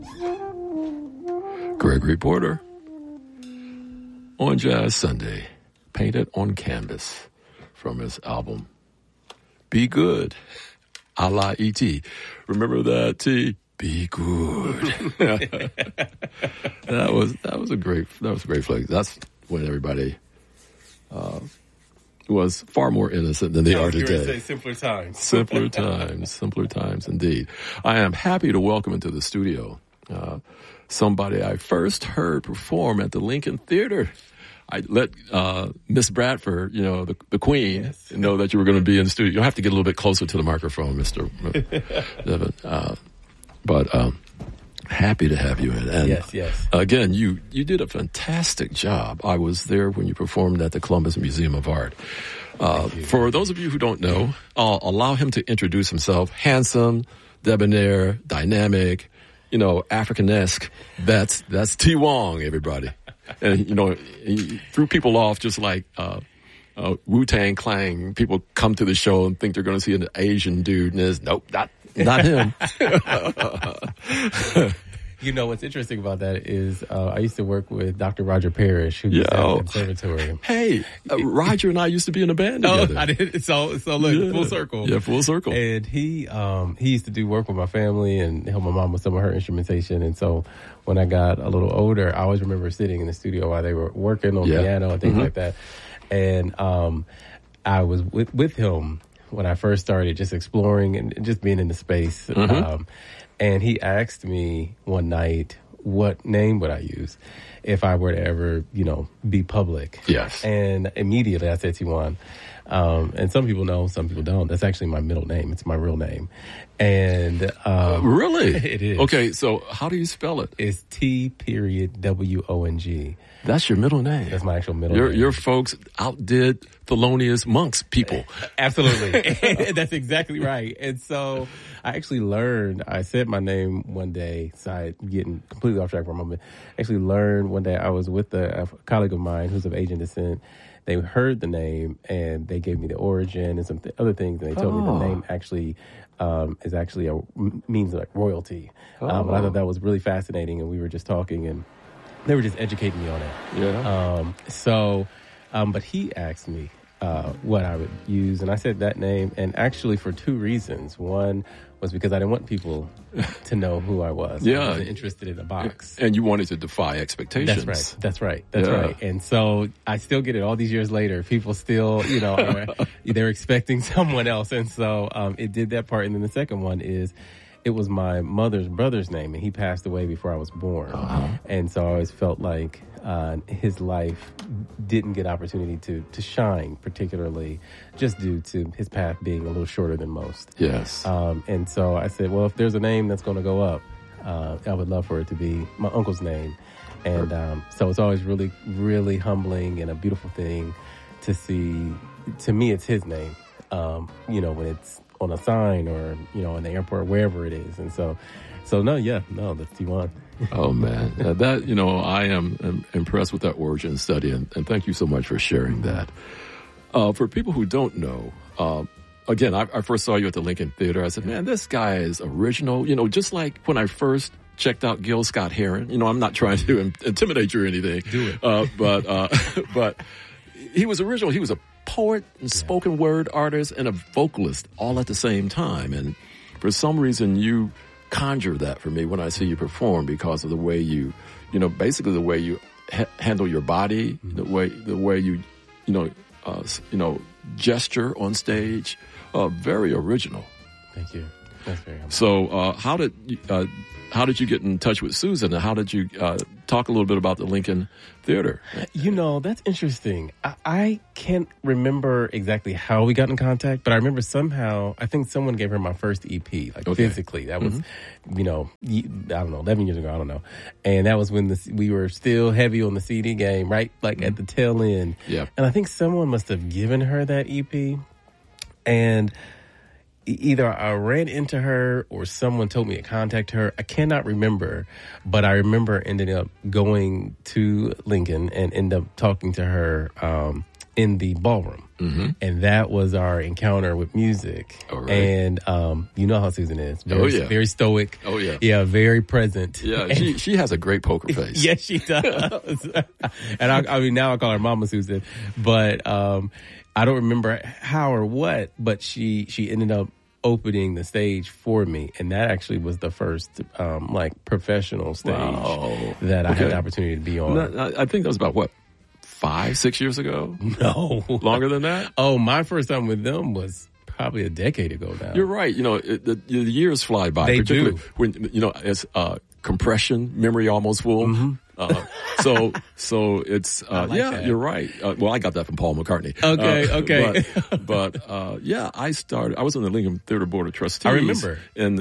Gregory Porter on Jazz Sunday, Painted on Canvas, from his album Be Good, a la E.T. Remember that, T? Be good. that was a great flick. That's when everybody was far more innocent than they are today. Say simpler times. Simpler times indeed. I am happy to welcome into the studio somebody I first heard perform at the Lincoln Theater. I let Miss Bradford, the Queen, yes, know that you were going to be in the studio. You'll have to get a little bit closer to the microphone, Mr. Devin. But happy to have you in. And yes. Again, you did a fantastic job. I was there when you performed at the Columbus Museum of Art. For those of you who don't know, I'll allow him to introduce himself. Handsome, debonair, dynamic, African-esque. That's T. Wong, everybody. And, he threw people off just like Wu-Tang Clan. People come to the show and think they're going to see an Asian dude, and it's, nope, not him. What's interesting about that is I used to work with Dr. Roger Parrish, who was at the conservatory. Hey, Roger and I used to be in a band together. I did. So look, full circle. Yeah, full circle. And he used to do work with my family and help my mom with some of her instrumentation. And so when I got a little older, I always remember sitting in the studio while they were working on piano and things like that. And I was with him when I first started just exploring and just being in the space. And he asked me one night, what name would I use if I were to ever, be public? Yes. And immediately I said T1. And some people know, some people don't. That's actually my middle name. It's my real name. And really? It is. Okay, so how do you spell it? It's T.Wong. That's your middle name. That's my actual middle name. Your folks outdid Thelonious Monk's people. Absolutely. That's exactly right. And so I actually learned, I said my name one day, sorry, getting completely off track for a moment. I actually learned one day I was with a colleague of mine who's of Asian descent. They heard the name and they gave me the origin and some other things. And they told me the name actually is actually means like royalty. And I thought that was really fascinating. And we were just talking and they were just educating me on it. Yeah. But he asked me what I would use, and I said that name, and actually for two reasons. One was because I didn't want people to know who I was. Yeah. I wasn't interested in a box. And you wanted to defy expectations. That's right. And so I still get it all these years later. People still, they're expecting someone else. And so it did that part. And then the second one is, it was my mother's brother's name, and he passed away before I was born. And so I always felt like his life didn't get opportunity to shine, particularly just due to his path being a little shorter than most. Yes. And so I said, well, if there's a name that's going to go up, I would love for it to be my uncle's name. And so it's always really, really humbling and a beautiful thing to see. To me, it's his name, when it's on a sign or, in the airport, wherever it is. And so that's T1. Oh, man. I am impressed with that origin study, and thank you so much for sharing that. For people who don't know, again, I first saw you at the Lincoln Theater. I said, man, this guy is original. Just like when I first checked out Gil Scott-Heron. I'm not trying to intimidate you or anything. Do it. But he was original. He was a poet and spoken word artist and a vocalist all at the same time. And for some reason, you conjure that for me when I see you perform because of the way you, basically the way you handle your body, the way you, gesture on stage. Very original. Thank you. That's very humble. So, how did you get in touch with Susan, and how did you talk a little bit about the Lincoln Theater? That's interesting. I can't remember exactly how we got in contact, but I remember somehow, I think someone gave her my first EP, physically. That was, I don't know, 11 years ago, I don't know. And that was when we were still heavy on the CD game, right? At the tail end. Yeah. And I think someone must have given her that EP. And either I ran into her or someone told me to contact her. I cannot remember, but I remember ending up going to Lincoln and end up talking to her in the ballroom. And that was our encounter with music. All right. And you know how Susan is. Very stoic. Oh, yeah. Yeah, very present. Yeah, she has a great poker face. Yes, she does. And I mean, now I call her Mama Susan. But I don't remember how or what, but she ended up opening the stage for me, and that actually was the first like professional stage that I had the opportunity to be on. I think that was about what, 5-6 years ago? No, longer than that. Oh, my first time with them was probably a decade ago now. You're right. You know, the years fly by. They particularly do. When it's compression, memory almost full. So it's that. you're right. Well, I got that from Paul McCartney. Okay. But I was on the Lincoln Theater Board of Trustees. I remember in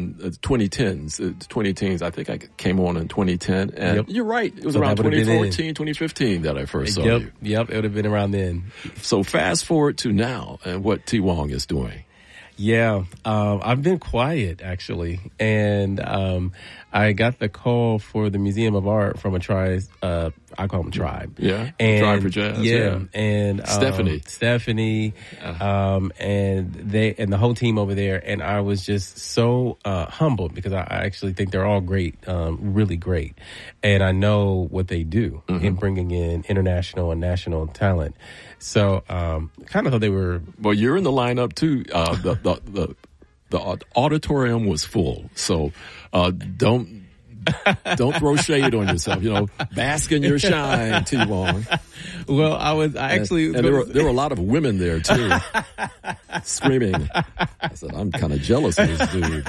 2010s. I think I came on in 2010, and you're right. It was around 2014, 2015 that I first saw you. Yep, it would have been around then. So fast forward to now and what T. Wong is doing. Yeah, I've been quiet actually, and I got the call for the Museum of Art from a tribe. I call them Tribe. Yeah, and Tribe for Jazz. Yeah, and Stephanie, and the whole team over there, and I was just so humbled because I actually think they're all great, really great, and I know what they do in bringing in international and national talent. So, kind of thought they were. Well, you're in the lineup too. The auditorium was full, so don't throw shade on yourself. You know, bask in your shine, T. Wong. Well, and there were a lot of women there too, screaming. I said, I'm kind of jealous of this dude.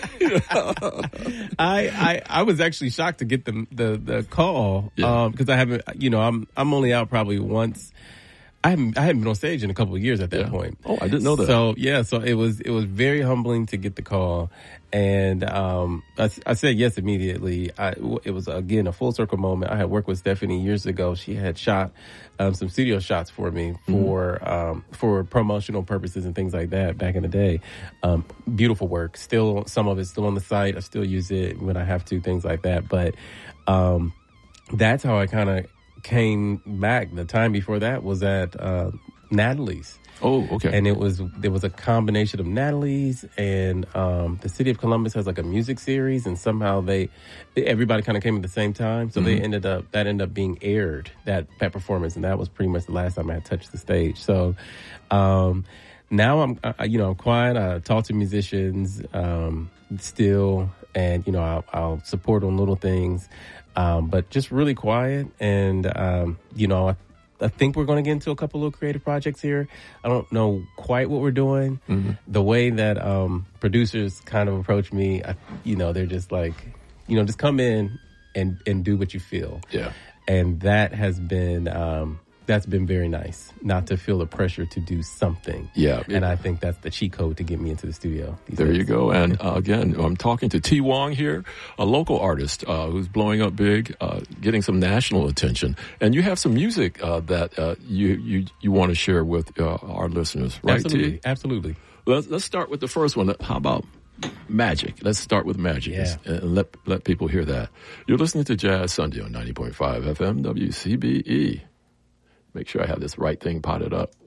I was actually shocked to get the call because I haven't. You know, I'm only out probably once. I hadn't been on stage in a couple of years at that point. Oh, I didn't know that. So it was very humbling to get the call, and I said yes immediately. It was again a full circle moment. I had worked with Stephanie years ago. She had shot some studio shots for me for promotional purposes and things like that back in the day. Beautiful work. Still, some of it's still on the site. I still use it when I have to, things like that. But that's how I kind of came back. The time before that was at Natalie's. Oh, okay. And there was a combination of Natalie's and the City of Columbus has like a music series, and somehow everybody kind of came at the same time, so that ended up being aired, that performance, and that was pretty much the last time I had touched the stage. So now I'm quiet. I talk to musicians still, and I'll support on little things. But just really quiet, and I think we're going to get into a couple of creative projects here. I don't know quite what we're doing. The way that producers kind of approach me, they're just like, just come in and do what you feel. Yeah, and that has been that's been very nice, not to feel the pressure to do something. Yeah. And I think that's the cheat code to get me into the studio. There you go. And again, I'm talking to T. Wong here, a local artist who's blowing up big, getting some national attention. And you have some music that you want to share with our listeners, right, Absolutely. T? Absolutely. Let's start with the first one. How about Magic? Let's start with Magic and let people hear that. You're listening to Jazz Sunday on 90.5 FM WCBE. Make sure I have this right thing potted up.